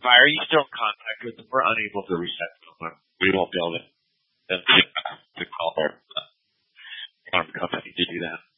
Why are you still in contact with them? We're unable to reset someone. We won't be able to call their company to do that.